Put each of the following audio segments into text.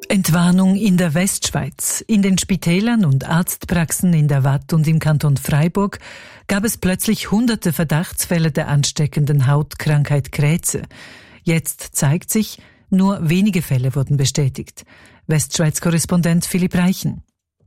Entwarnung in der Westschweiz. In den Spitälern und Arztpraxen in der Waadt und im Kanton Freiburg gab es plötzlich hunderte Verdachtsfälle der ansteckenden Hautkrankheit Krätze. Jetzt zeigt sich, nur wenige Fälle wurden bestätigt. Westschweiz-Korrespondent Philipp Reichen.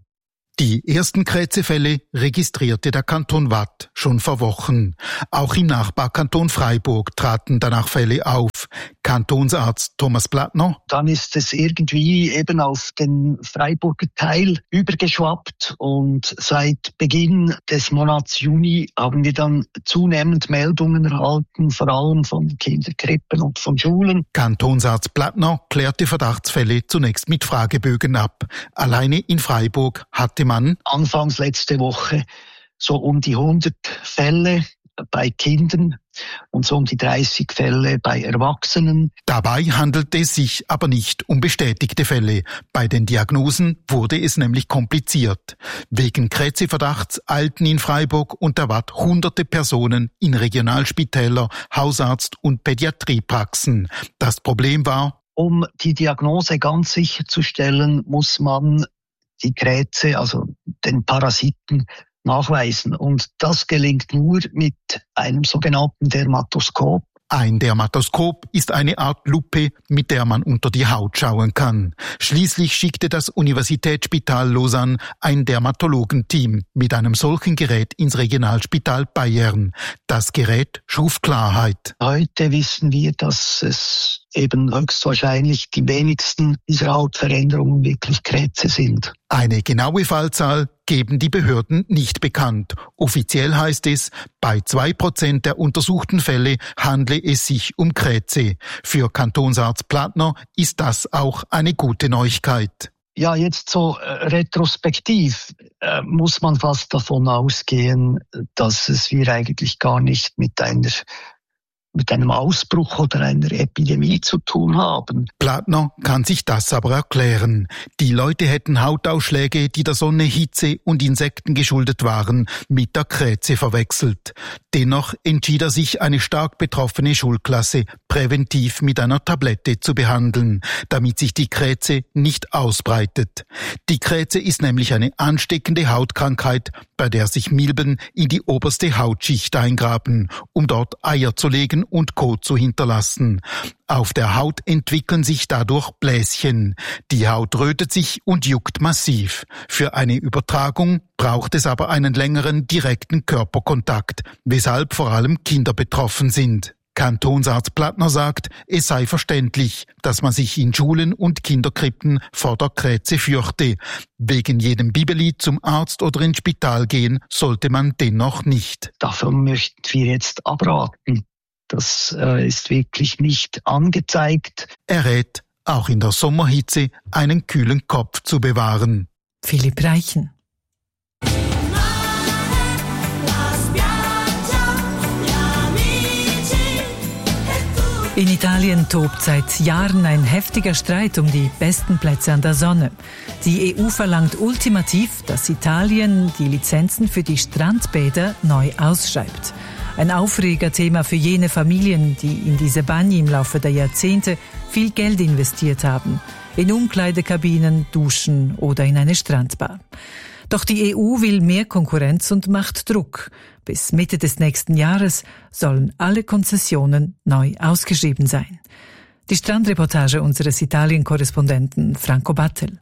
Die ersten Krätzefälle registrierte der Kanton Waadt schon vor Wochen. Auch im Nachbarkanton Freiburg traten danach Fälle auf. Kantonsarzt Thomas Plattner: Dann ist es irgendwie eben auf den Freiburger Teil übergeschwappt und seit Beginn des Monats Juni haben wir dann zunehmend Meldungen erhalten, vor allem von Kinderkrippen und von Schulen. Kantonsarzt Plattner klärte Verdachtsfälle zunächst mit Fragebögen ab. Alleine in Freiburg hatte man anfangs letzte Woche so um die 100 Fälle bei Kindern und so um die 30 Fälle bei Erwachsenen. Dabei handelte es sich aber nicht um bestätigte Fälle. Bei den Diagnosen wurde es nämlich kompliziert. Wegen Krätzeverdachts eilten in Freiburg und der Waadt hunderte Personen in Regionalspitäler, Hausarzt- und Pädiatriepraxen. Das Problem war: Um die Diagnose ganz sicherzustellen, muss man die Krätze, also den Parasiten, nachweisen. Und das gelingt nur mit einem sogenannten Dermatoskop. Ein Dermatoskop ist eine Art Lupe, mit der man unter die Haut schauen kann. Schließlich schickte das Universitätsspital Lausanne ein Dermatologenteam mit einem solchen Gerät ins Regionalspital Bayern. Das Gerät schuf Klarheit. Heute wissen wir, dass es eben höchstwahrscheinlich die wenigsten dieser Hautveränderungen wirklich Krätze sind. Eine genaue Fallzahl geben die Behörden nicht bekannt. Offiziell heißt es, bei 2% der untersuchten Fälle handle es sich um Krätze. Für Kantonsarzt Plattner ist das auch eine gute Neuigkeit. Ja, jetzt so retrospektiv muss man fast davon ausgehen, dass es wir eigentlich gar nicht mit einem Ausbruch oder einer Epidemie zu tun haben. Plattner kann sich das aber erklären. Die Leute hätten Hautausschläge, die der Sonne, Hitze und Insekten geschuldet waren, mit der Krätze verwechselt. Dennoch entschied er sich, eine stark betroffene Schulklasse präventiv mit einer Tablette zu behandeln, damit sich die Krätze nicht ausbreitet. Die Krätze ist nämlich eine ansteckende Hautkrankheit, bei der sich Milben in die oberste Hautschicht eingraben, um dort Eier zu legen und Kot zu hinterlassen. Auf der Haut entwickeln sich dadurch Bläschen. Die Haut rötet sich und juckt massiv. Für eine Übertragung braucht es aber einen längeren direkten Körperkontakt, weshalb vor allem Kinder betroffen sind. Kantonsarzt Plattner sagt, es sei verständlich, dass man sich in Schulen und Kinderkrippen vor der Krätze fürchte. Wegen jedem Bibeli zum Arzt oder ins Spital gehen sollte man dennoch nicht. Davon möchten wir jetzt abraten. Das ist wirklich nicht angezeigt. Er rät, auch in der Sommerhitze einen kühlen Kopf zu bewahren. Philipp Reichen. In Italien tobt seit Jahren ein heftiger Streit um die besten Plätze an der Sonne. Die EU verlangt ultimativ, dass Italien die Lizenzen für die Strandbäder neu ausschreibt. Ein Aufregerthema für jene Familien, die in diese Bagni im Laufe der Jahrzehnte viel Geld investiert haben. In Umkleidekabinen, Duschen oder in eine Strandbar. Doch die EU will mehr Konkurrenz und macht Druck. Bis Mitte des nächsten Jahres sollen alle Konzessionen neu ausgeschrieben sein. Die Strandreportage unseres Italien-Korrespondenten Franco Battel.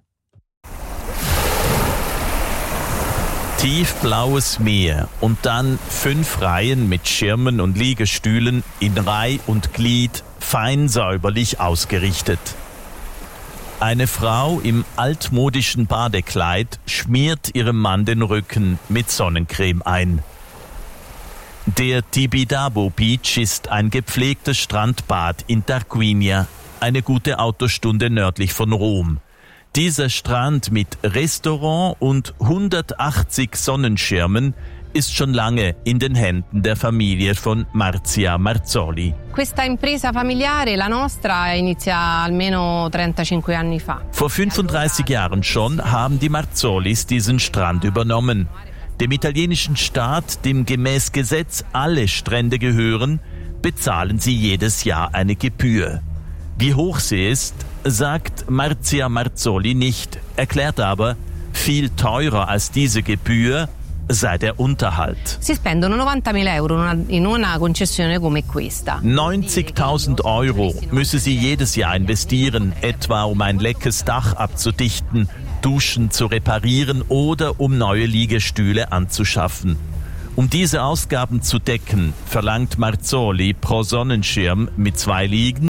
Tiefblaues Meer und dann 5 Reihen mit Schirmen und Liegestühlen in Reih und Glied, fein säuberlich ausgerichtet. Eine Frau im altmodischen Badekleid schmiert ihrem Mann den Rücken mit Sonnencreme ein. Der Tibidabo Beach ist ein gepflegtes Strandbad in Tarquinia, eine gute Autostunde nördlich von Rom. Dieser Strand mit Restaurant und 180 Sonnenschirmen ist schon lange in den Händen der Familie von Marzia Marzoli. Questa impresa familiare, la nostra, inizia almeno 35 anni fa. Vor 35 Jahren schon haben die Marzolis diesen Strand übernommen. Dem italienischen Staat, dem gemäß Gesetz alle Strände gehören, bezahlen sie jedes Jahr eine Gebühr. Wie hoch sie ist, sagt Marzia Marzoli nicht, erklärt aber, viel teurer als diese Gebühr sei der Unterhalt. Si spendono 90.000 euro in una concessione come questa. 90.000 Euro müsse sie jedes Jahr investieren, etwa um ein leckes Dach abzudichten, Duschen zu reparieren oder um neue Liegestühle anzuschaffen. Um diese Ausgaben zu decken, verlangt Marzoli pro Sonnenschirm mit 2 Liegen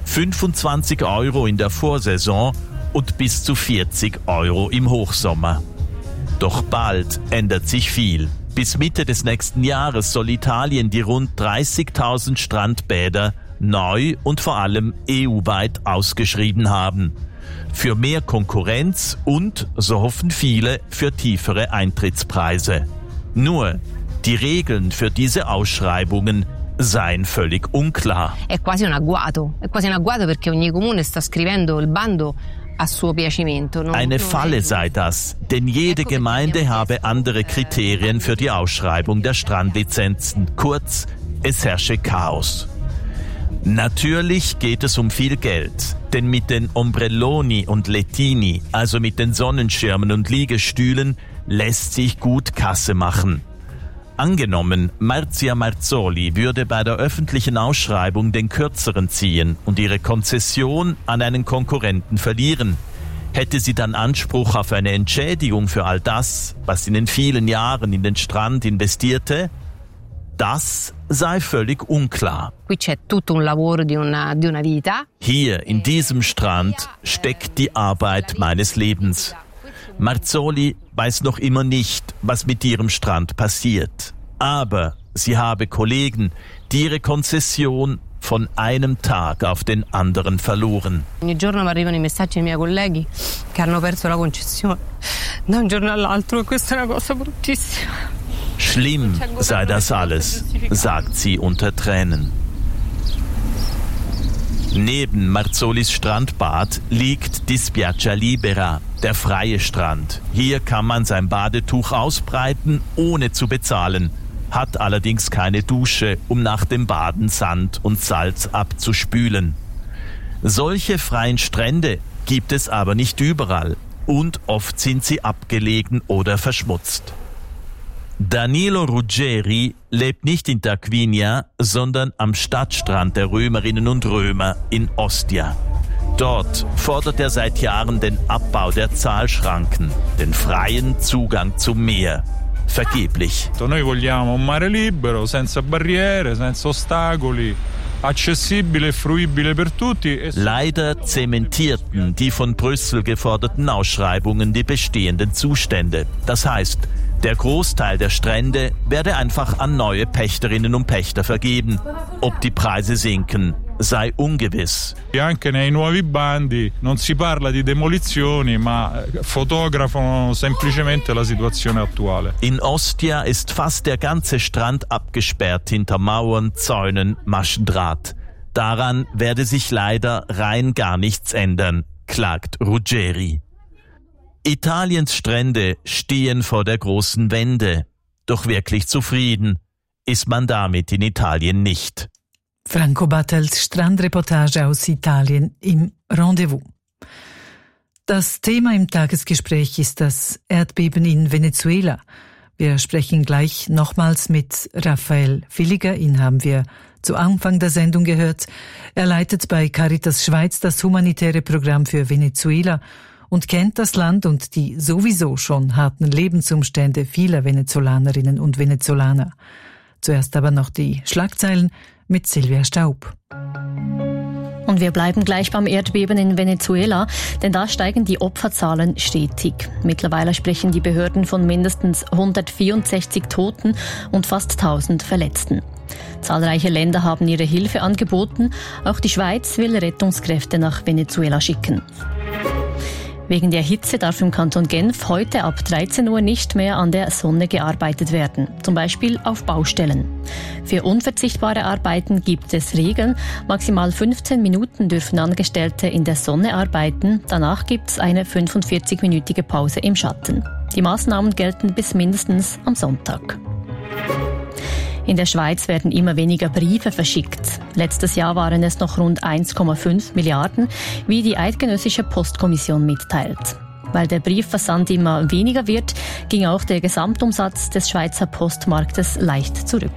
25 Euro in der Vorsaison und bis zu 40 Euro im Hochsommer. Doch bald ändert sich viel. Bis Mitte des nächsten Jahres soll Italien die rund 30.000 Strandbäder neu und vor allem EU-weit ausgeschrieben haben. Für mehr Konkurrenz und, so hoffen viele, für tiefere Eintrittspreise. Nur, die Regeln für diese Ausschreibungen seien völlig unklar. È quasi un agguato perché ogni comune sta scrivendo il bando a suo piacimento. Eine Falle sei das, denn jede Gemeinde habe andere Kriterien für die Ausschreibung der Strandlizenzen. Kurz, es herrsche Chaos. Natürlich geht es um viel Geld, denn mit den Ombrelloni und Lettini, also mit den Sonnenschirmen und Liegestühlen, lässt sich gut Kasse machen. Angenommen, Marzia Marzoli würde bei der öffentlichen Ausschreibung den Kürzeren ziehen und ihre Konzession an einen Konkurrenten verlieren. Hätte sie dann Anspruch auf eine Entschädigung für all das, was sie in den vielen Jahren in den Strand investierte? Das sei völlig unklar. Qui c'è tutto un lavoro di una vita. Hier in diesem Strand steckt die Arbeit meines Lebens. Marzoli weiß noch immer nicht, was mit ihrem Strand passiert. Aber sie habe Kollegen, die ihre Konzession von einem Tag auf den anderen verloren. Ogni giorno mi arrivano i messaggi dei miei colleghi che hanno perso la concessione da un giorno all'altro e questa è una cosa bruttissima. Schlimm sei das alles, sagt sie unter Tränen. Neben Marzolis Strandbad liegt die Spiaggia Libera, der freie Strand. Hier kann man sein Badetuch ausbreiten, ohne zu bezahlen, hat allerdings keine Dusche, um nach dem Baden Sand und Salz abzuspülen. Solche freien Strände gibt es aber nicht überall und oft sind sie abgelegen oder verschmutzt. Danilo Ruggeri lebt nicht in Tarquinia, sondern am Stadtstrand der Römerinnen und Römer in Ostia. Dort fordert er seit Jahren den Abbau der Zahlschranken, den freien Zugang zum Meer. Vergeblich. Noi vogliamo un mare libero, senza barriere, senza ostacoli, accessibile e fruibile per tutti. Leider zementierten die von Brüssel geforderten Ausschreibungen die bestehenden Zustände. Das heißt, der Großteil der Strände werde einfach an neue Pächterinnen und Pächter vergeben. Ob die Preise sinken, sei ungewiss. Anche nei nuovi bandi non si parla di demolizioni, ma fotografano semplicemente la situazione attuale. In Ostia ist fast der ganze Strand abgesperrt hinter Mauern, Zäunen, Maschendraht. Daran werde sich leider rein gar nichts ändern, klagt Ruggeri. Italiens Strände stehen vor der großen Wende. Doch wirklich zufrieden ist man damit in Italien nicht. Franco Battels Strandreportage aus Italien im Rendezvous. Das Thema im Tagesgespräch ist das Erdbeben in Venezuela. Wir sprechen gleich nochmals mit Raphael Villiger. Ihn haben wir zu Anfang der Sendung gehört. Er leitet bei Caritas Schweiz das humanitäre Programm für Venezuela und kennt das Land und die sowieso schon harten Lebensumstände vieler Venezolanerinnen und Venezolaner. Zuerst aber noch die Schlagzeilen mit Silvia Staub. Und wir bleiben gleich beim Erdbeben in Venezuela, denn da steigen die Opferzahlen stetig. Mittlerweile sprechen die Behörden von mindestens 164 Toten und fast 1000 Verletzten. Zahlreiche Länder haben ihre Hilfe angeboten. Auch die Schweiz will Rettungskräfte nach Venezuela schicken. Wegen der Hitze darf im Kanton Genf heute ab 13 Uhr nicht mehr an der Sonne gearbeitet werden, zum Beispiel auf Baustellen. Für unverzichtbare Arbeiten gibt es Regeln. Maximal 15 Minuten dürfen Angestellte in der Sonne arbeiten. Danach gibt es eine 45-minütige Pause im Schatten. Die Maßnahmen gelten bis mindestens am Sonntag. In der Schweiz werden immer weniger Briefe verschickt. Letztes Jahr waren es noch rund 1,5 Milliarden, wie die Eidgenössische Postkommission mitteilt. Weil der Briefversand immer weniger wird, ging auch der Gesamtumsatz des Schweizer Postmarktes leicht zurück.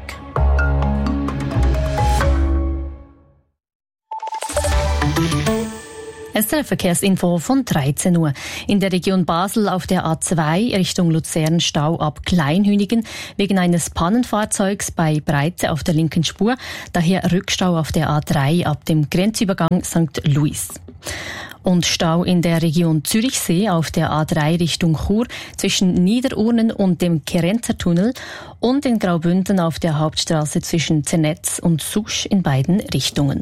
SRF-Verkehrsinfo von 13 Uhr. In der Region Basel auf der A2 Richtung Luzern Stau ab Kleinhünigen wegen eines Pannenfahrzeugs bei Breite auf der linken Spur. Daher Rückstau auf der A3 ab dem Grenzübergang St. Louis. Und Stau in der Region Zürichsee auf der A3 Richtung Chur zwischen Niederurnen und dem Kerenzer Tunnel und in Graubünden auf der Hauptstraße zwischen Zernetz und Susch in beiden Richtungen.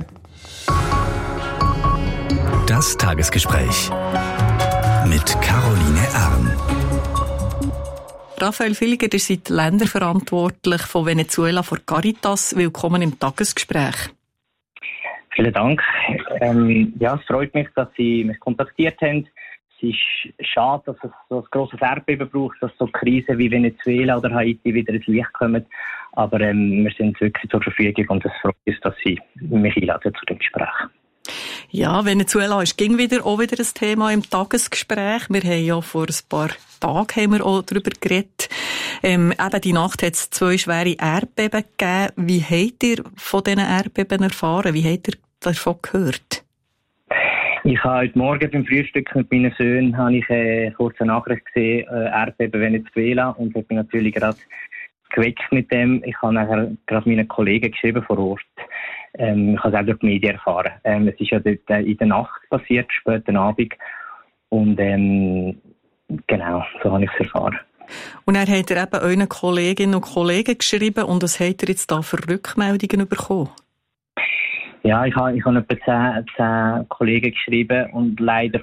Das Tagesgespräch mit Caroline Erm. Raphael Villiger, ihr seid länderverantwortlich von Venezuela für Caritas. Willkommen im Tagesgespräch. Vielen Dank. Es freut mich, dass Sie mich kontaktiert haben. Es ist schade, dass es so ein grosses Erdbeben braucht, dass so Krisen wie Venezuela oder Haiti wieder ins Licht kommen. Aber wir sind wirklich zur Verfügung und es freut uns, dass Sie mich einladen zu dem Gespräch. Ja, Venezuela ist wieder ein Thema im Tagesgespräch. Wir haben ja vor ein paar Tagen auch darüber geredet. Eben die Nacht hat es 2 schwere Erdbeben gegeben. Wie habt ihr von diesen Erdbeben erfahren? Wie habt ihr davon gehört? Ich habe heute Morgen beim Frühstück mit meinen Söhnen eine kurze Nachricht gesehen, Erdbeben Venezuela, und habe mich natürlich gerade geweckt mit dem. Ich habe nachher gerade meinen Kollegen geschrieben vor Ort. Ich habe es auch durch die Medien erfahren. Es ist ja dort in der Nacht passiert, späten Abend. Und genau, so habe ich es erfahren. Und dann habt ihr eben euren Kolleginnen und Kollegen geschrieben, und was habt ihr jetzt da für Rückmeldungen bekommen? Ja, ich habe etwa 10 Kollegen geschrieben und leider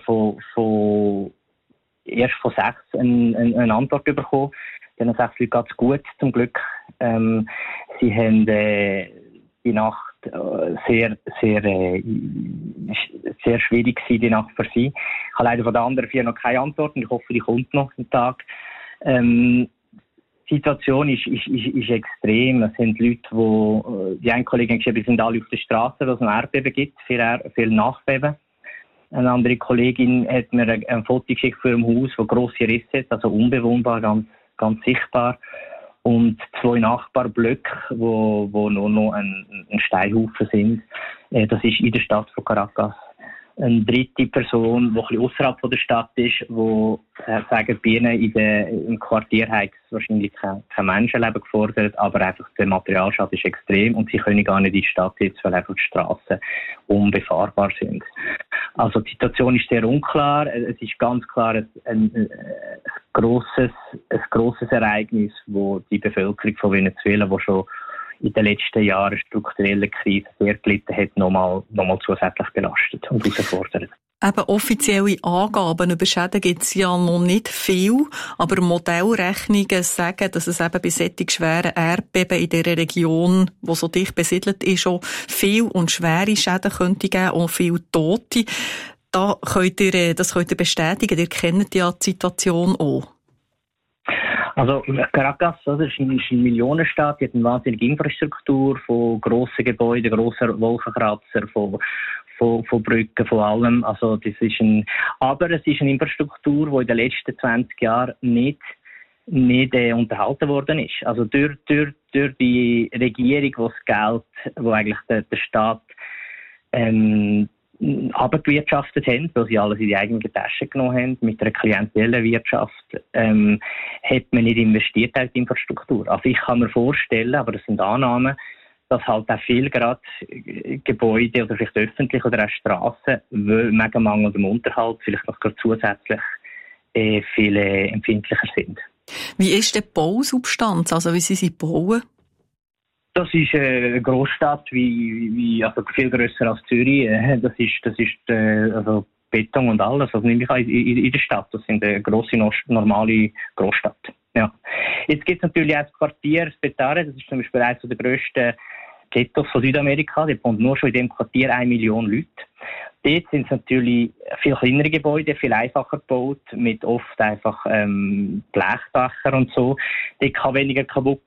erst von 6 eine Antwort bekommen. Den 6 Leuten geht es gut, zum Glück. Sie haben die Nacht sehr schwierig gewesen, die Nacht für sie. Ich habe leider von den anderen 4 noch keine Antworten. Ich hoffe, die kommt noch am Tag. Die Situation ist extrem. Es sind Leute, die eine Kollegin geschrieben, sind alle auf der Straße, weil es ein Erdbeben gibt, viel Nachbeben. Eine andere Kollegin hat mir ein Foto geschickt von ihrem Haus, das grosse Risse hat, also unbewohnbar, ganz sichtbar. Und 2 Nachbarblöcke, wo nur noch ein Steinhaufen sind. Das ist in der Stadt von Caracas. Eine dritte Person, die ein bisschen außerhalb der Stadt ist, die sagen, bei ihnen im Quartier hat es wahrscheinlich kein Menschenleben gefordert, aber einfach der Materialschaden ist extrem und sie können gar nicht in die Stadt sitzen, weil einfach die Strassen unbefahrbar sind. Also die Situation ist sehr unklar. Es ist ganz klar ein grosses Ereignis, wo die Bevölkerung von Venezuela, die schon in den letzten Jahren strukturelle Krise sehr gelitten hat, nochmal zusätzlich belastet und herausfordert. Eben offizielle Angaben über Schäden gibt es ja noch nicht viel, aber Modellrechnungen sagen, dass es eben bei solchen schweren Erdbeben in dieser Region, die so dicht besiedelt ist, schon viel und schwere Schäden könnte geben und viele Tote. Das könnt ihr bestätigen, ihr kennt ja die Situation auch. Also Caracas, das ist eine Millionenstadt, die hat eine wahnsinnige Infrastruktur von grossen Gebäuden, grossen Wolkenkratzer, von Brücken, von allem. Also aber es ist eine Infrastruktur, die in den letzten 20 Jahren nicht unterhalten worden ist. Also durch die Regierung, die das Geld, wo eigentlich der Staat abgewirtschaftet haben, weil sie alles in die eigene Tasche genommen haben, mit einer klientellen Wirtschaft, hat man nicht investiert in die Infrastruktur. Also ich kann mir vorstellen, aber das sind Annahmen, dass halt auch viel gerade Gebäude oder vielleicht öffentlich oder auch Strassen, wegen mangelndem Unterhalt vielleicht noch zusätzlich viel empfindlicher sind. Wie ist die Bausubstanz? Also wie sie bauen? Das ist eine Großstadt also viel grösser als Zürich. Das ist also Beton und alles. Also nehme ich an, in der Stadt. Das sind eine grosse, normale Großstadt. Ja. Jetzt gibt es natürlich auch das Quartier Petare. Das ist zum Beispiel eines der grössten Ghettos von Südamerika. Da wohnen nur schon in dem Quartier 1 Million Leute. Dort sind es natürlich viel kleinere Gebäude, viel einfacher gebaut, mit oft einfach Blechdächer und so. Dort kann weniger kaputt gehen.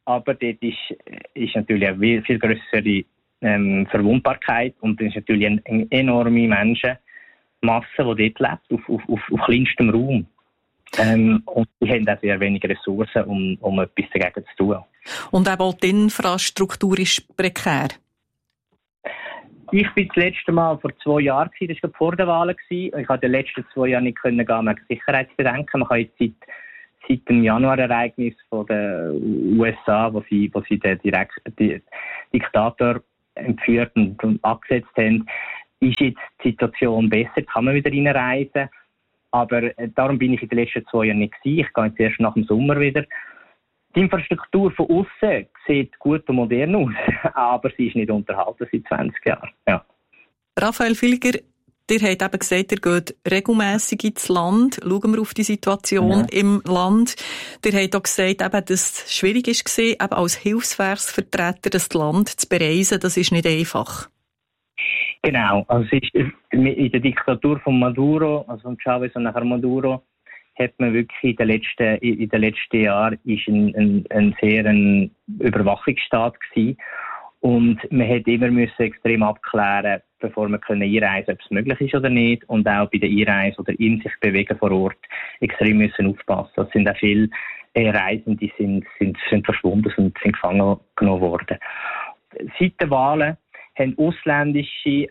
aber dort ist natürlich eine viel grössere Verwundbarkeit und es ist natürlich eine enorme Menschenmasse, die dort lebt, auf kleinstem Raum. Und die haben auch sehr wenig Ressourcen, um etwas dagegen zu tun. Und eben auch die Infrastruktur ist prekär? Ich bin das letzte Mal vor 2 Jahren, das war vor der Wahl. Ich konnte die letzten 2 Jahre nicht gehen wegen Sicherheitsbedenken. Man kann jetzt seit dem Januar-Ereignis von den USA, wo sie den Diktator entführt und abgesetzt haben, ist jetzt die Situation besser, kann man wieder reinreisen. Aber darum bin ich in den letzten 2 Jahren nicht gewesen. Ich gehe jetzt erst nach dem Sommer wieder. Die Infrastruktur von außen sieht gut und modern aus, aber sie ist nicht unterhalten seit 20 Jahren. Ja. Raphael Villiger, ihr habt eben gesagt, ihr geht regelmässig ins Land. Schauen wir auf die Situation im Land. Ihr habt auch gesagt, eben, dass es schwierig war, eben als Hilfswerksvertreter das Land zu bereisen. Das ist nicht einfach. Genau. Also es ist in der Diktatur von Maduro, also von Chavez und nachher Maduro, hat man wirklich in den letzten Jahren ist ein sehr Überwachungsstaat gewesen. Und man hat immer extrem abklären, bevor man einreisen, ob es möglich ist oder nicht. Und auch bei der Einreise oder in sich bewegen vor Ort extrem müssen aufpassen. Es sind auch viele Reisende, die sind verschwunden und sind gefangen genommen worden. Seit den Wahlen haben ausländische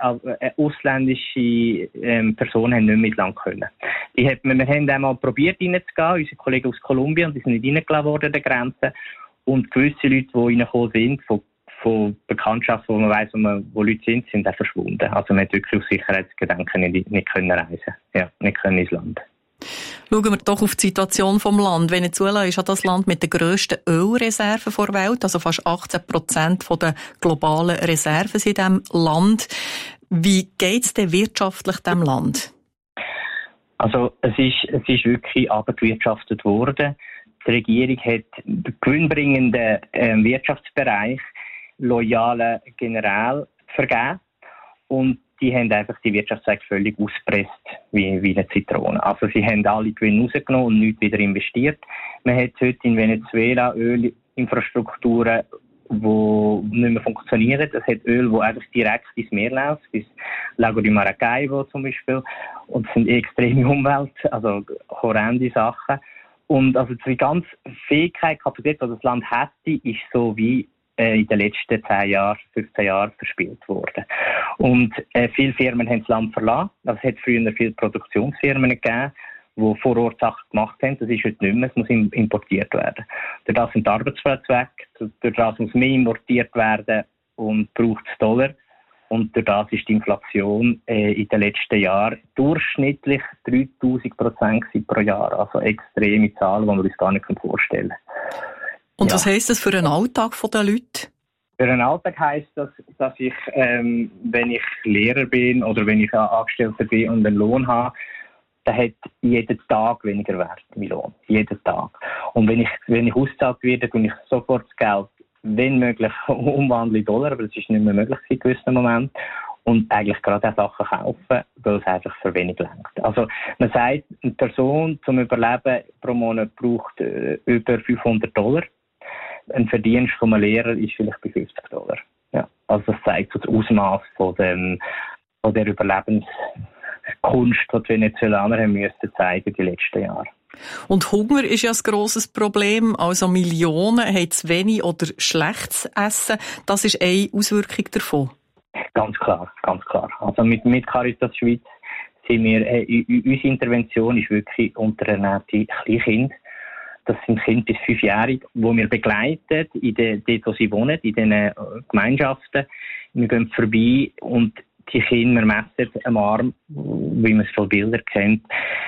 Personen haben nicht mehr ins Land können. Wir haben einmal probiert reinzugehen, unsere Kollegen aus Kolumbien, die sind nicht reingelassen worden an der Grenze. Und gewisse Leute, die reingekommen sind, von Bekanntschaften, wo man weiss, wo Leute sind auch verschwunden. Also man hat wirklich aus Sicherheitsgedanken nicht können reisen. Ja, nicht können ins Land. Schauen wir doch auf die Situation vom Land. Venezuela ist ja das Land mit den grössten Ölreserven der Welt, also fast 18% der globalen Reserven in diesem Land. Wie geht es denn wirtschaftlich diesem Land? Also es ist wirklich abgewirtschaftet worden. Die Regierung hat den gewinnbringenden Wirtschaftsbereich loyalen General vergeben und die haben einfach die Wirtschaftszweige völlig ausgepresst wie eine Zitrone. Also sie haben alle Gewinne rausgenommen und nichts wieder investiert. Man hat heute in Venezuela Ölinfrastrukturen, die nicht mehr funktionieren. Es hat Öl, das einfach direkt ins Meer läuft, bis Lago di Maracaibo zum Beispiel. Und es sind extreme also horrende Sachen. Und also die ganze Fähigkeit, Kapazität, die das Land hätte, ist so wie in den letzten 10 Jahren, 15 Jahren verspielt worden. Und viele Firmen haben das Land verlassen. Also es hat früher viele Produktionsfirmen gegeben, die vor Ort Sachen gemacht haben. Das ist heute nicht mehr. Es muss importiert werden. Durch das sind die Arbeitsplätze weg. Durch das muss mehr importiert werden und braucht es Dollar. Und durch das ist die Inflation in den letzten Jahren durchschnittlich 3000% pro Jahr. Also extreme Zahlen, die wir uns gar nicht vorstellen können. Und was heisst das für den Alltag der Leute? Für den Alltag heisst das, dass ich, wenn ich Lehrer bin oder wenn ich Angestellter bin und einen Lohn habe, dann hat jeden Tag weniger Wert, mein Lohn. Jeden Tag. Und wenn ich ausgezahlt werde, tue ich sofort das Geld, wenn möglich, umwandeln in Dollar, aber das ist nicht mehr möglich in gewissen Momenten. Und eigentlich gerade auch Sachen kaufen, weil es einfach für wenig reicht. Also man sagt, eine Person zum Überleben pro Monat braucht über $500. Ein Verdienst von einem Lehrer ist vielleicht bei $50. Ja, also das zeigt so das Ausmaß von der Überlebenskunst, die die Venezuelaner haben müssen zeigen die letzten Jahre. Und Hunger ist ja ein grosses Problem. Also Millionen haben zu wenig oder schlechtes Essen. Das ist eine Auswirkung davon. Ganz klar, ganz klar. Also mit Caritas Schweiz sind wir, unsere Intervention ist wirklich unterernährte Kleinkinder. Das sind Kinder bis 5-jährig, die wir begleiten, dort wo sie wohnen, in diesen Gemeinschaften. Wir gehen vorbei und die Kinder, wir messen am Arm, wie man es von Bildern kennt,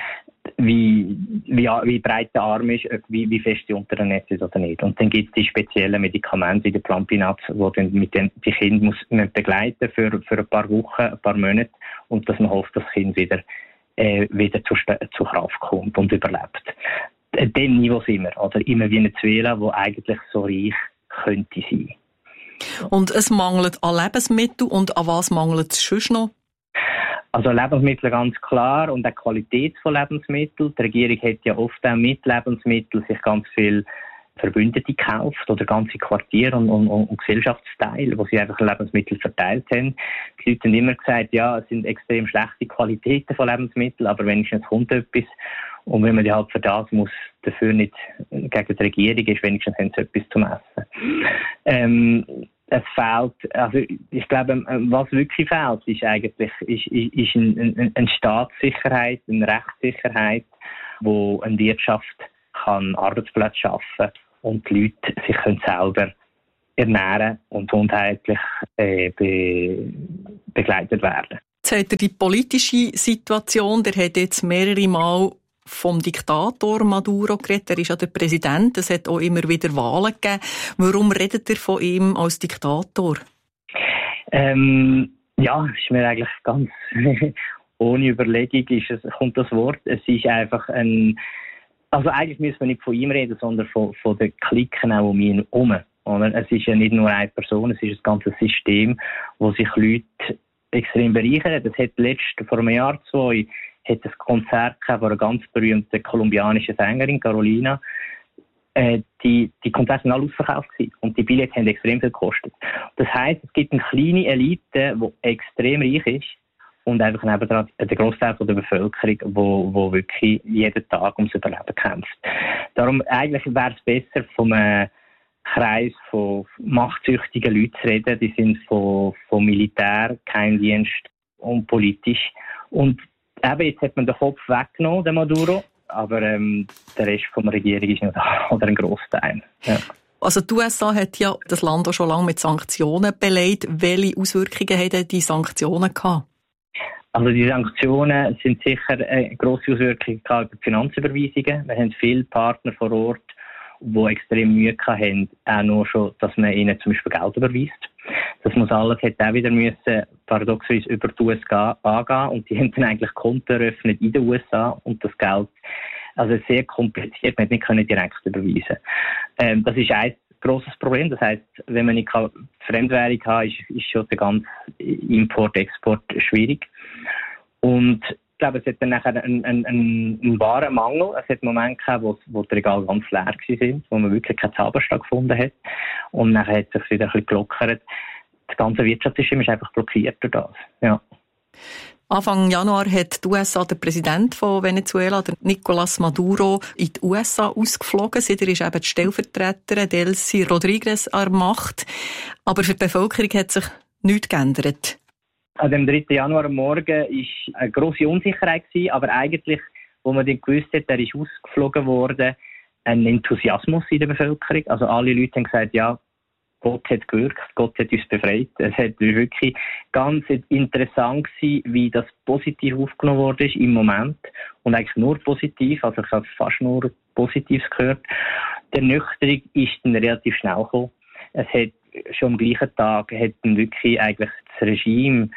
wie breit der Arm ist, wie fest die Unterernährung ist oder nicht. Und dann gibt es die speziellen Medikamente wie der Plampinat, die die Kinder begleiten für ein paar Wochen, ein paar Monate und dass man hofft, dass das Kind wieder zur Kraft kommt und überlebt. An dem Niveau sind wir, oder immer Venezuela, wo eigentlich so reich könnte sein. Und es mangelt an Lebensmitteln und an was mangelt es sonst noch? Also Lebensmittel ganz klar und auch Qualität von Lebensmitteln. Die Regierung hat ja oft auch mit Lebensmitteln sich ganz viel Verbündete gekauft oder ganze Quartiere und Gesellschaftsteile, wo sie einfach Lebensmittel verteilt haben. Die Leute haben immer gesagt, ja, es sind extrem schlechte Qualitäten von Lebensmitteln, aber wenigstens kommt etwas. Und wenn man die halt für das muss, dafür nicht gegen die Regierung ist, wenigstens haben sie etwas zum Essen. Es fehlt, also ich glaube, was wirklich fehlt, ist eigentlich ist eine Staatssicherheit, eine Rechtssicherheit, wo eine Wirtschaft kann Arbeitsplätze schaffen und die Leute sich können selber ernähren und gesundheitlich begleitet werden. Jetzt hat die politische Situation, der hat jetzt mehrere Mal vom Diktator Maduro geredet. Er ist ja der Präsident. Es hat auch immer wieder Wahlen gegeben. Warum redet er von ihm als Diktator? Ja, ist mir eigentlich ganz ohne Überlegung kommt das Wort. Es ist einfach also eigentlich müssen wir nicht von ihm reden, sondern von den Klicken auch um ihn herum. Es ist ja nicht nur eine Person, es ist ein ganzes System, wo sich Leute extrem bereichern. Das hat vor einem Jahr, 2 hat ein Konzert gehabt von einer ganz berühmten kolumbianischen Sängerin, Carolina. Die Konzerte waren alle ausverkauft gewesen und die Billette haben extrem viel gekostet. Das heisst, es gibt eine kleine Elite, die extrem reich ist und einfach nebendran der Großteil der Bevölkerung, wo wirklich jeden Tag ums Überleben kämpft. Darum eigentlich wäre es besser, von einem Kreis von machtsüchtigen Leuten zu reden. Die sind von Militär, Geheimdienst und politisch. Und eben, jetzt hat man den Kopf weggenommen, der Maduro, aber der Rest der Regierung ist noch da, oder ein Grossteil. Ja. Also die USA hat ja das Land auch schon lange mit Sanktionen belegt. Welche Auswirkungen haben die Sanktionen gehabt? Also die Sanktionen sind sicher grosse Auswirkungen über die Finanzüberweisungen. Wir haben viele Partner vor Ort, die extrem Mühe hatten, auch nur schon, dass man ihnen zum Beispiel Geld überweist. Das muss alles hätte auch wieder müssen, paradoxerweise über die USA angehen und die haben dann eigentlich Konten eröffnet in den USA und das Geld, also sehr kompliziert, man nicht direkt überweisen. Das ist ein grosses Problem. Das heisst, wenn man nicht Fremdwährung hat, ist schon der ganze Import-Export schwierig. Und ich glaube, es hat dann nachher einen wahren Mangel. Es hat Momente gehabt, wo die Regale ganz leer waren, wo man wirklich keinen Zauberstab gefunden hat. Und nachher hat es sich wieder ein bisschen gelockert. Das ganze Wirtschaftssystem ist einfach blockiert durch das. Ja. Anfang Januar hat die USA der Präsident von Venezuela, der Nicolás Maduro, in die USA ausgeflogen. Seitdem ist eben die Stellvertreterin Delcy Rodriguez an der Macht. Aber für die Bevölkerung hat sich nichts geändert. An dem 3. Januar am Morgen war eine grosse Unsicherheit, aber eigentlich, wo man dann gewusst hat, er ist ausgeflogen worden, ein Enthusiasmus in der Bevölkerung. Also alle Leute haben gesagt, ja, Gott hat gewirkt, Gott hat uns befreit. Es hat wirklich ganz interessant gewesen, wie das positiv aufgenommen wurde im Moment. Und eigentlich nur positiv, also ich habe fast nur Positives gehört. Die Ernüchterung ist dann relativ schnell gekommen. Es hat schon am gleichen Tag hat dann wirklich eigentlich das Regime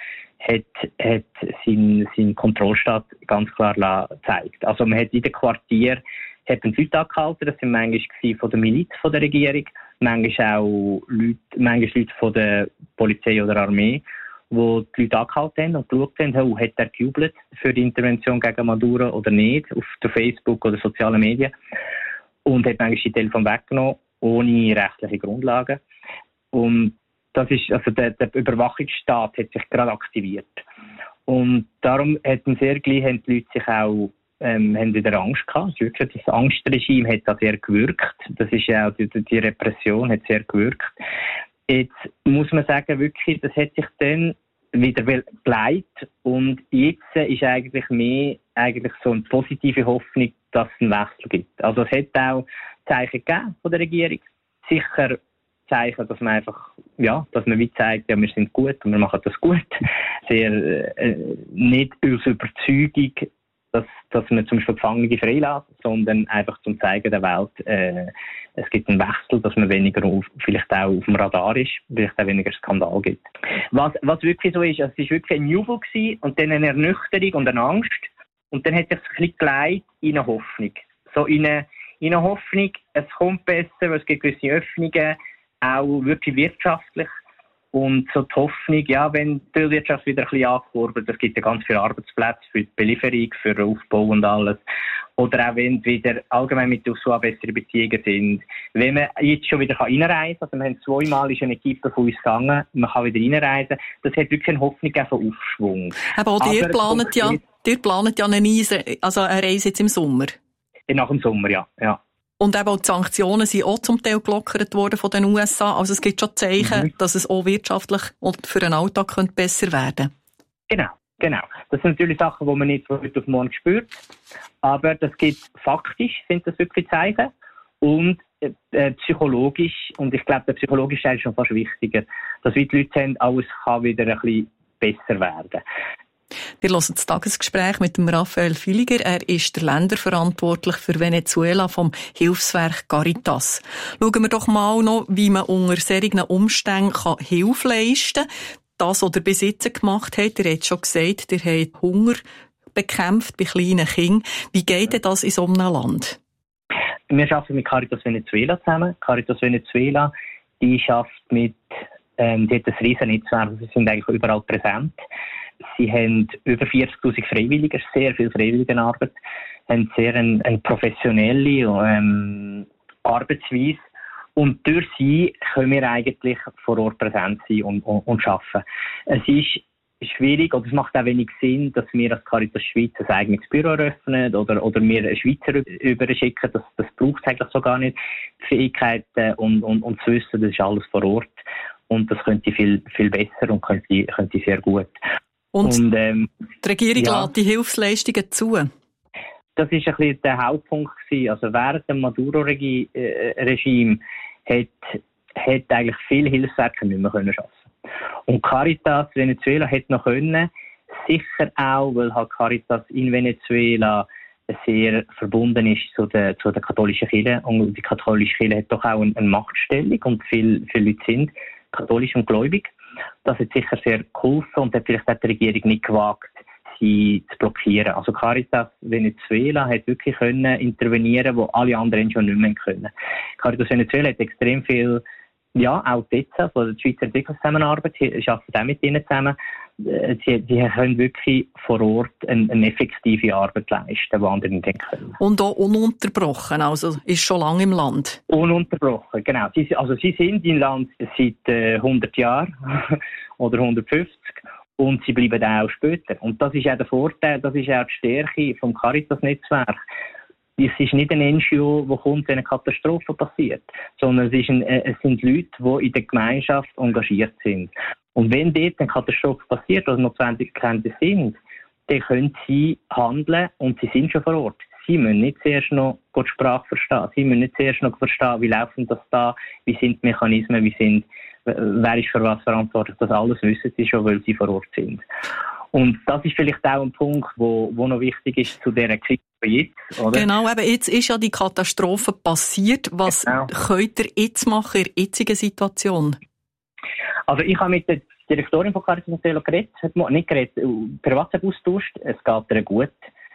hat seinen Kontrollstaat ganz klar gezeigt. Also man hat in den Quartier hat man Leute angehalten, das sind manchmal von der Miliz von der Regierung, manchmal auch Leute von der Polizei oder Armee, wo die Leute angehalten haben und geschaut haben, hat er gejubelt für die Intervention gegen Maduro oder nicht, auf der Facebook oder sozialen Medien. Und hat manchmal die Telefon weggenommen, ohne rechtliche Grundlagen. Und das ist, also der Überwachungsstaat hat sich gerade aktiviert. Und darum haben die Leute sich auch haben wieder Angst gehabt. Das Angstregime hat da sehr gewirkt. Das ist ja auch die Repression hat sehr gewirkt. Jetzt muss man sagen, wirklich, das hat sich dann wieder geleitet und jetzt ist eigentlich mehr so eine positive Hoffnung, dass es einen Wechsel gibt. Also es hat auch Zeichen gegeben von der Regierung. Sicher Zeichen, dass man einfach, ja, dass man wie zeigt, ja, wir sind gut und wir machen das gut. Sehr, nicht aus Überzeugung, dass man zum Beispiel Gefangene freilässt, sondern einfach zum Zeigen der Welt, es gibt einen Wechsel, dass man weniger vielleicht auch auf dem Radar ist, vielleicht auch weniger Skandal gibt. Was wirklich so ist, also es war wirklich ein Jubel gewesen und dann eine Ernüchterung und eine Angst und dann hat sich ein bisschen geleitet in eine Hoffnung. So in eine Hoffnung, es kommt besser, weil es gibt gewisse Öffnungen, auch wirklich wirtschaftlich. Und so die Hoffnung, ja, wenn die Wirtschaft wieder ein bisschen ankurbelt, es gibt ja ganz viele Arbeitsplätze für die Belieferung, für den Aufbau und alles. oder auch wenn wieder allgemein mit Kosovo bessere Beziehungen sind. Wenn man jetzt schon wieder einreisen kann, also wir haben zweimal ist eine Equipe von uns gegangen, man kann wieder einreisen, das hat wirklich eine Hoffnung von Aufschwung. Aber auch ihr planet ja eine Reise jetzt im Sommer. Nach dem Sommer, ja. Und eben auch die Sanktionen sind auch zum Teil gelockert worden von den USA. Also es gibt schon Zeichen, dass es auch wirtschaftlich und für den Alltag besser werden könnte. Genau. Das sind natürlich Sachen, die man nicht von heute auf morgen spürt. Aber das gibt faktisch, sind das wirklich Zeichen. Und psychologisch, und ich glaube, der psychologische Teil ist schon fast wichtiger, dass wir die Leute haben, alles kann wieder ein bisschen besser werden. Wir hören das Tagesgespräch mit dem Raphael Filiger. Er ist der Länderverantwortlich für Venezuela vom Hilfswerk Caritas. Schauen wir doch mal noch, wie man unter solchen Umständen Hilfe leisten kann. Das, was ihr bis jetzt gemacht habt, ihr habt schon gesagt, ihr habt Hunger bekämpft bei kleinen Kindern. Wie geht denn das in so einem Land? Wir arbeiten mit Caritas Venezuela zusammen. Caritas Venezuela, die arbeitet die hat ein riesen Netzwerk, sie sind eigentlich überall präsent. Sie haben über 40'000 Freiwillige, sehr viel Freiwilligenarbeit, haben sehr eine professionelle Arbeitsweise und durch sie können wir eigentlich vor Ort präsent sein und arbeiten. Es ist schwierig oder es macht auch wenig Sinn, dass wir als Caritas Schweiz ein eigenes Büro eröffnen oder wir einen Schweizer überschicken. Das braucht es eigentlich so gar nicht. Die Fähigkeiten und zu wissen, das ist alles vor Ort und das könnte viel, viel besser und könnte sehr gut. Und die Regierung lässt die Hilfsleistungen zu? Das ist ein bisschen der Hauptpunkt gewesen. Also während dem Maduro-Regime hat eigentlich viele Hilfswerke nicht mehr arbeiten können. Und Caritas Venezuela hat noch können, sicher auch, weil halt Caritas in Venezuela sehr verbunden ist zu der katholischen Kirche. Und die katholische Kirche hat doch auch eine Machtstellung und viele Leute sind katholisch und gläubig. Das hat sicher sehr geholfen und hat vielleicht auch die Regierung nicht gewagt, sie zu blockieren. Also Caritas Venezuela hat wirklich können intervenieren, wo alle anderen schon nicht mehr können. Caritas Venezuela hat extrem viel, auch DEZA, also die Schweizer Entwicklungszusammenarbeit, ich arbeite auch mit ihnen zusammen. Sie können wirklich vor Ort eine effektive Arbeit leisten, die andere nicht können. Und auch ununterbrochen, also ist schon lange im Land? Ununterbrochen, genau. Sie sind im Land seit 100 Jahren oder 150 und sie bleiben auch später. Und das ist auch der Vorteil, das ist auch die Stärke vom Caritas-Netzwerk. Es ist nicht ein NGO, wo kommt, wenn eine Katastrophe passiert, sondern es sind Leute, die in der Gemeinschaft engagiert sind. Und wenn dort eine Katastrophe passiert, also Notwendigkeiten sind, dann können sie handeln und sie sind schon vor Ort. Sie müssen nicht zuerst noch die Sprache verstehen. Sie müssen nicht zuerst noch verstehen, wie laufen das da, wie sind die Mechanismen, wer ist für was verantwortlich. Das alles wissen sie schon, weil sie vor Ort sind. Und das ist vielleicht auch ein Punkt, wo noch wichtig ist zu dieser Krise jetzt, oder? Genau, eben jetzt ist ja die Katastrophe passiert. Was könnt ihr jetzt machen in der jetzigen Situation? Also ich habe mit der Direktorin von Caritas Venezuela per WhatsApp austauscht. Es geht ihr gut.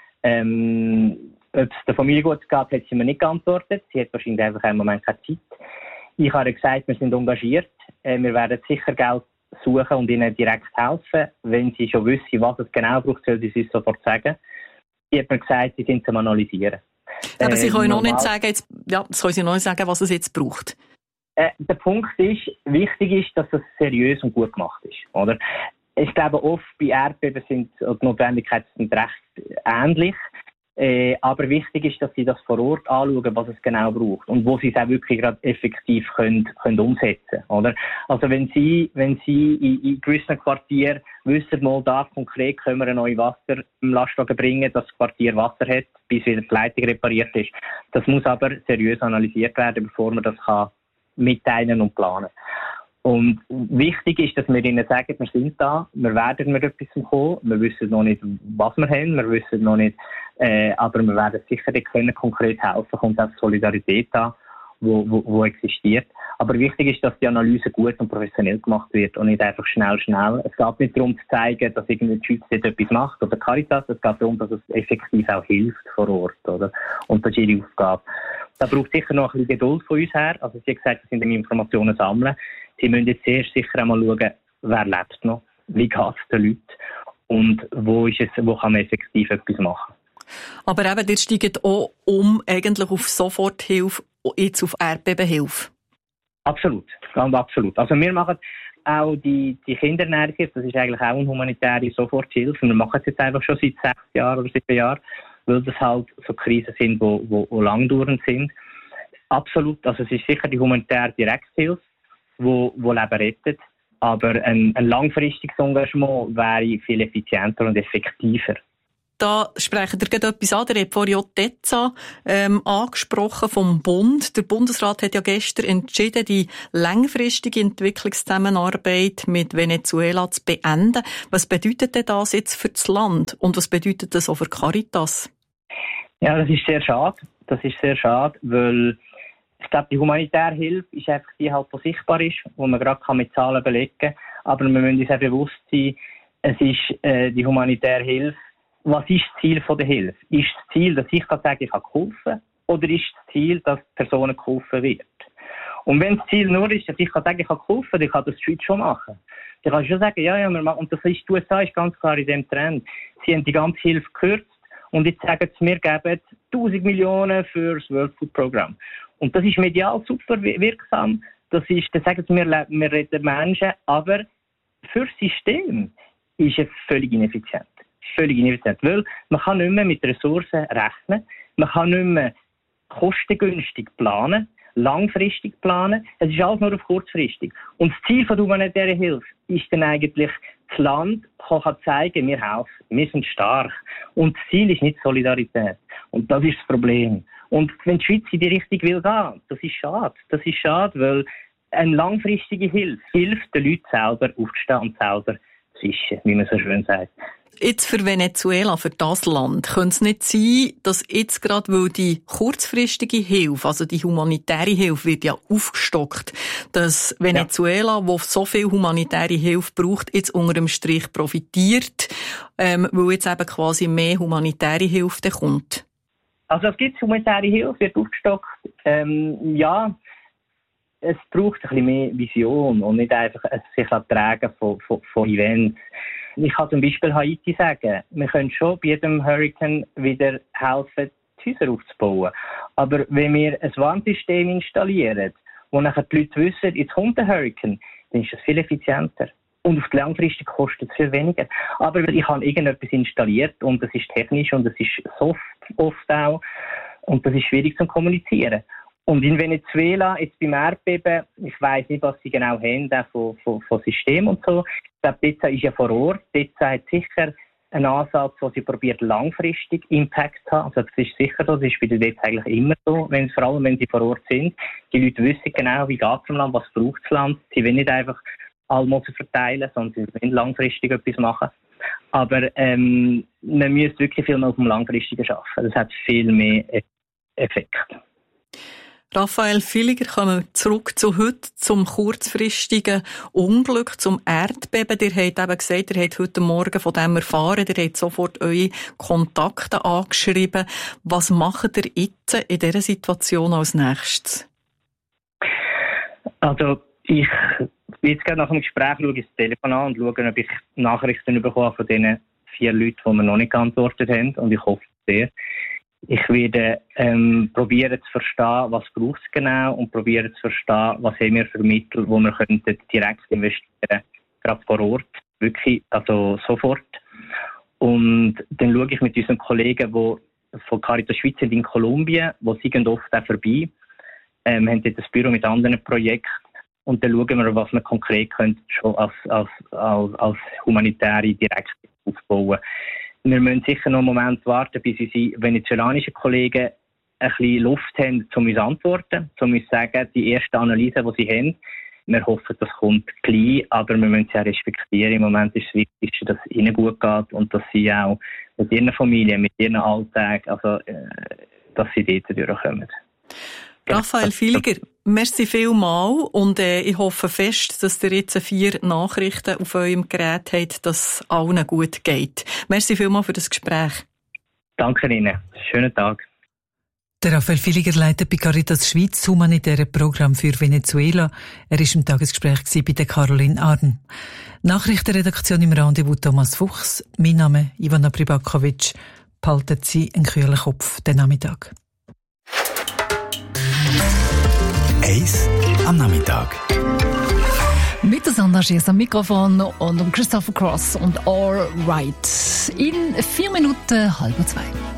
Ob es der Familie gut geht, hat sie mir nicht geantwortet. Sie hat wahrscheinlich einfach im Moment keine Zeit. Ich habe gesagt, wir sind engagiert. Wir werden sicher Geld suchen und ihnen direkt helfen. Wenn sie schon wissen, was es genau braucht, soll sie uns sofort sagen. Sie hat mir gesagt, sie sind zum Analysieren. Aber sie können noch nicht sagen, was es jetzt braucht. Der Punkt ist, wichtig ist, dass es seriös und gut gemacht ist, oder? Ich glaube, oft bei Erdbeben sind die Notwendigkeiten recht ähnlich. Aber wichtig ist, dass sie das vor Ort anschauen, was es genau braucht und wo sie es auch wirklich gerade effektiv können umsetzen, oder? Also wenn sie in gewissen Quartieren wissen, mal da konkret können wir ein neues Wasser im Lastwagen bringen, dass das Quartier Wasser hat, bis wieder die Leitung repariert ist. Das muss aber seriös analysiert werden, bevor man das kann mitteilen und planen. Und wichtig ist, dass wir ihnen sagen, wir sind da, wir werden mit etwas kommen, wir wissen noch nicht, was wir haben, wir wissen noch nicht, aber wir werden sicher können konkret helfen, kommt auch Solidarität an, wo existiert. Aber wichtig ist, dass die Analyse gut und professionell gemacht wird und nicht einfach schnell. Es geht nicht darum zu zeigen, dass irgendwie die Schweiz dort etwas macht oder Caritas, es geht darum, dass es effektiv auch hilft vor Ort, oder? Und das ist ihre Aufgabe. Da braucht sicher noch ein bisschen Geduld von uns her. Also sie hat gesagt, sie sind Informationen sammeln. Sie müssen jetzt zuerst sicher einmal schauen, wer lebt noch, wie geht es den Leuten und wo kann man effektiv etwas machen. Aber eben, ihr steigt auch eigentlich auf Soforthilfe, jetzt auf Erdbebenhilfe. Absolut, ganz absolut. Also wir machen auch die Kinderernährung, das ist eigentlich auch eine humanitäre Soforthilfe. Wir machen es jetzt einfach schon seit 6 Jahren oder 7 Jahren, weil das halt so Krisen sind, die langdauernd sind. Absolut, also es ist sicher die humanitäre Direkthilfe, die Leben rettet. Aber ein langfristiges Engagement wäre viel effizienter und effektiver. Da sprechen ihr gerade etwas an. Ihr habt vorhin auch die ETSA angesprochen vom Bund. Der Bundesrat hat ja gestern entschieden, die langfristige Entwicklungszusammenarbeit mit Venezuela zu beenden. Was bedeutet denn das jetzt für das Land? Und was bedeutet das auch für Caritas? Ja, das ist sehr schade. Das ist sehr schade, weil ich glaube, die humanitäre Hilfe ist einfach die halt, die sichtbar ist, wo man gerade mit Zahlen belegen kann. Aber wir müssen uns auch bewusst sein, es ist die humanitäre Hilfe. Was ist das Ziel der Hilfe? Ist das Ziel, dass ich sagen, ich habe geholfen? Oder ist das Ziel, dass Personen geholfen wird? Und wenn das Ziel nur ist, dass ich sagen, ich habe geholfen, dann kann das die Schweiz schon machen. Ich kann schon sagen, ja, wir machen. Und das ist, die USA ist ganz klar in dem Trend. Sie haben die ganze Hilfe gekürzt und jetzt sagen sie, wir geben 1000 Millionen für das World Food Program. Und das ist medial super wirksam. Das ist, dann sagen sie, wir retten Menschen, aber für das System ist es völlig ineffizient. Völlig ineffizient, weil man kann nicht mehr mit Ressourcen rechnen, man kann nicht mehr kostengünstig planen, langfristig planen, es ist alles nur auf kurzfristig. Und das Ziel der humanitären Hilfe ist dann eigentlich, das Land kann zeigen, wir helfen, wir sind stark. Und das Ziel ist nicht Solidarität. Und das ist das Problem. Und wenn die Schweiz in die Richtung will gehen, das ist schade. Das ist schade, weil eine langfristige Hilfe hilft den Leuten selber aufzustehen und selber zu fischen, wie man so schön sagt. Jetzt für Venezuela, für das Land, könnte es nicht sein, dass jetzt gerade, weil die kurzfristige Hilfe, also die humanitäre Hilfe wird ja aufgestockt, dass Venezuela, wo so viel humanitäre Hilfe braucht, jetzt unter dem Strich profitiert, weil jetzt eben quasi mehr humanitäre Hilfe kommt? Also es gibt humanitäre Hilfe, wird aufgestockt. Ja, es braucht ein bisschen mehr Vision und nicht einfach sich tragen von Events. Ich kann zum Beispiel Haiti sagen, wir können schon bei jedem Hurricane wieder helfen, die Häuser aufzubauen. Aber wenn wir ein Warnsystem installieren, wo nachher die Leute wissen, jetzt kommt ein Hurricane, dann ist das viel effizienter. Und auf die langfristig kostet es viel weniger. Aber ich habe irgendetwas installiert und das ist technisch und das ist soft oft auch. Und das ist schwierig zu kommunizieren. Und in Venezuela, jetzt beim Erdbeben, ich weiss nicht, was sie genau haben, auch von System und so. Ich glaube, DEZA ist ja vor Ort. DEZA hat sicher einen Ansatz, wo sie probiert, langfristig Impact zu haben. Also das ist sicher so, das ist bei der DEZA eigentlich immer so, vor allem wenn sie vor Ort sind. Die Leute wissen genau, wie geht es im Land, was braucht das Land. Sie wollen nicht einfach Almosen verteilen, sondern sie wollen langfristig etwas machen. Aber man müsste wirklich viel mehr auf dem Langfristigen arbeiten. Das hat viel mehr Effekt. Raphael Villiger, kommen wir zurück zu heute, zum kurzfristigen Unglück, zum Erdbeben. Ihr habt eben gesagt, ihr habt heute Morgen von dem erfahren, ihr habt sofort eure Kontakte angeschrieben. Was macht ihr jetzt in dieser Situation als nächstes? Also, ich jetzt gerade nach dem Gespräch schaue ich das Telefon an und schaue, ob ich Nachrichten bekomme von diesen 4 Leuten, die mir noch nicht geantwortet haben. Und ich hoffe sehr. Ich werde probieren zu verstehen, was braucht es genau und probieren zu verstehen, was haben wir für Mittel, wo wir könnten direkt investieren, gerade vor Ort, wirklich, also sofort. Und dann schaue ich mit unseren Kollegen, die von Caritas Schweiz sind in Kolumbien, die gehen oft auch vorbei, haben dort das Büro mit anderen Projekten und dann schauen wir, was wir konkret können, schon als humanitäre direkt aufbauen. Wir müssen sicher noch einen Moment warten, bis unsere venezolanischen Kollegen ein bisschen Luft haben, um uns zu antworten, um uns zu sagen, die erste Analyse, die sie haben. Wir hoffen, das kommt gleich, aber wir müssen sie auch respektieren. Im Moment ist das Wichtigste, dass es ihnen gut geht und dass sie auch mit ihren Familien, mit ihren Alltag, also, dass sie dort durchkommen. Raphael Villiger, merci vielmals und ich hoffe fest, dass ihr jetzt 4 Nachrichten auf eurem Gerät habt, dass es allen gut geht. Merci vielmals für das Gespräch. Danke Ihnen. Schönen Tag. Der Raphael Villiger leitet bei Caritas Schweiz das humanitäre Programm für Venezuela. Er war im Tagesgespräch bei der Caroline Arden. Nachrichtenredaktion im Rendezvous Thomas Fuchs. Mein Name Ivana Pribakovic. behalten Sie einen kühlen Kopf den Nachmittag. Eis am Nachmittag. Mit der Sandra Schiess am Mikrofon und um Christopher Cross und All Right. In 4 Minuten 1:30.